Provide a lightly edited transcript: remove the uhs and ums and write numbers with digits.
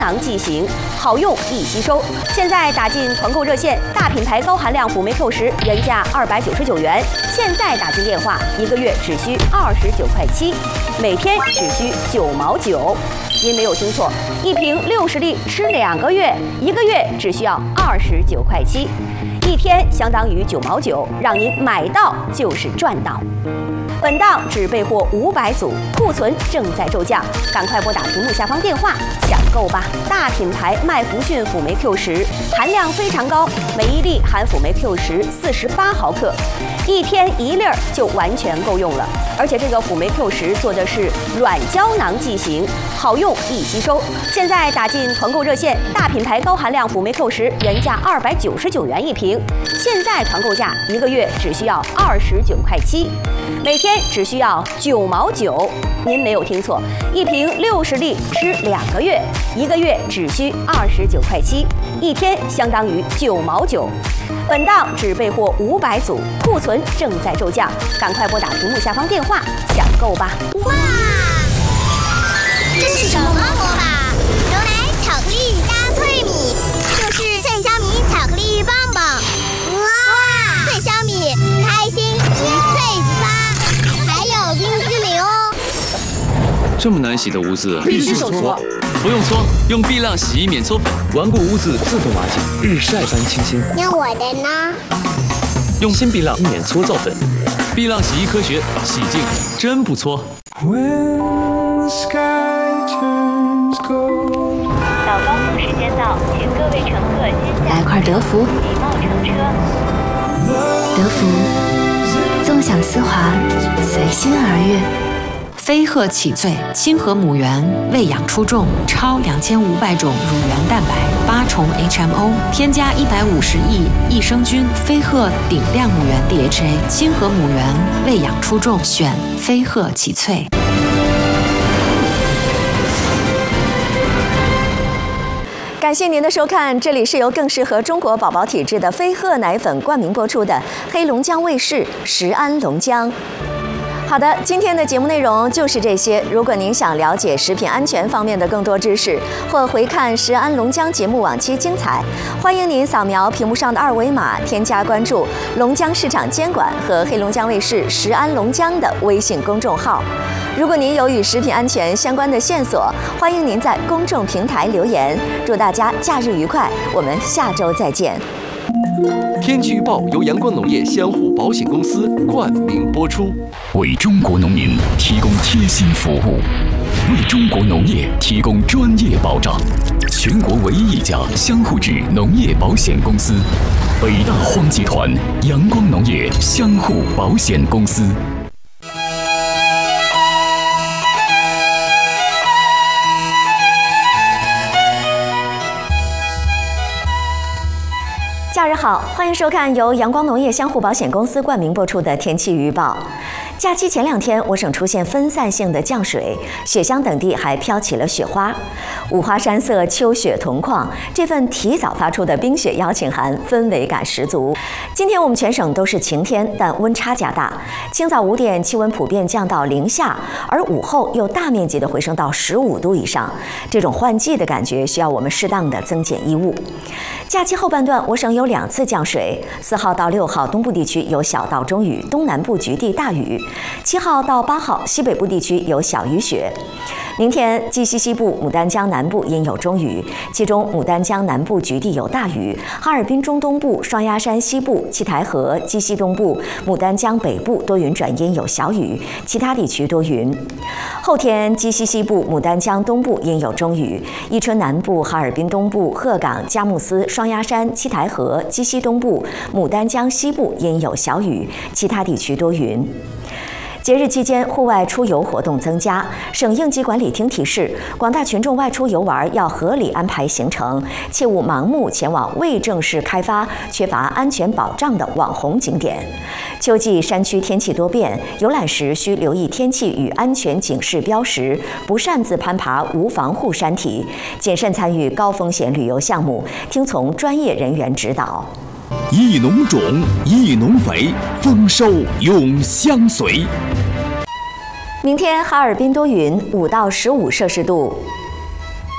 囊剂型，好用易吸收。现在打进团购热线，大品牌高含量辅酶 Q10原价299元，现在打进电话，1个月只需29块7，每天只需9毛9。您没有听错，一瓶60粒吃2个月，1个月只需要29块7，一天相当于9毛9，让您买到就是赚到。本档只备货500组，库存正在骤降，赶快拨打屏幕下方电话抢购吧！大品牌麦福逊辅酶 Q10含量非常高，每1粒含辅酶 Q10 48毫克，一天1粒就完全够用了。而且这个辅酶 Q10做的是软胶囊剂型，好用易吸收。现在打进团购热线，大品牌高含量辅酶 Q10原价299元一瓶，现在团购价1个月只需要29块7，每天只需要9毛9。您没有听错，一瓶60粒吃2个月，1个月只需29块7，一天相当于9毛9。本档只备货500组，库存正在骤降，赶快拨打屏幕下方电话抢购吧！ 哇，这是什么魔法？牛奶巧克力加脆米，就是脆香米巧克力棒棒。哇，脆香米，开心脆激发，还有冰淇淋哦。 这么难洗的污渍， 必须手搓。 不用搓，用碧浪洗衣免搓粉， 顽固污渍自动瓦解，日晒般清新。 那我的呢？ 用新碧浪免搓皂粉， 碧浪洗衣科学，洗净真不搓。 到高峰时间到，请各位乘客先下。 来块德芙， 礼貌乘车。 德芙，纵享丝滑，随心而悦。飞鹤启萃，亲和母猿，喂养出众，超2500种乳源蛋白，8重 HMO， 添加150亿益生菌，飞鹤顶量母猿 DHA， 亲和母猿，喂养出众，选飞鹤启萃。 感谢您的收看，这里是由更适合中国宝宝体质的飞鹤奶粉冠名播出的黑龙江卫视食安龙江。好的，今天的节目内容就是这些。如果您想了解食品安全方面的更多知识，或回看食安龙江节目往期精彩，欢迎您扫描屏幕上的2维码，添加关注龙江市场监管和黑龙江卫视食安龙江的微信公众号。如果您有与食品安全相关的线索，欢迎您在公众平台留言。祝大家假日愉快，我们下周再见。 天气预报由阳光农业相互保险公司冠名播出， 为中国农民提供贴心服务，为中国农业提供专业保障。全国唯一一家相互制农业保险公司，北大荒集团阳光农业相互保险公司。 假日好，欢迎收看由阳光农业相互保险公司冠名播出的天气预报。假期前2天，我省出现分散性的降水，雪乡等地还飘起了雪花。五花山色，秋雪同框，这份提早发出的冰雪邀请函氛围感十足。今天我们全省都是晴天，但温差加大。清早5点，气温普遍降到0下，而午后又大面积的回升到15度以上。这种换季的感觉需要我们适当的增减衣物。假期后半段，我省有2次降水，4号到6号东部地区有小到中雨，东南部局地大雨；7号到8号西北部地区有小雨雪。明天，鸡西西部、牡丹江南部阴有中雨，其中牡丹江南部局地有大雨，哈尔滨中东部、双鸭山西部、七台河、鸡西东部、牡丹江北部多云转阴有小雨，其他地区多云。后天，鸡西西部、牡丹江东部阴有中雨，伊春南部、哈尔滨东部、鹤岗、佳木斯、双鸭山、七台河、鸡西东部、牡丹江西部阴有小雨，其他地区多云。节日期间，户外出游活动增加。省应急管理厅提示，广大群众外出游玩要合理安排行程，切勿盲目前往未正式开发、缺乏安全保障的网红景点。秋季山区天气多变，游览时需留意天气与安全警示标识，不擅自攀爬无防护山体，谨慎参与高风险旅游项目，听从专业人员指导。 益农种，益农肥，丰收永相随。 明天哈尔滨多云，5到15摄氏度。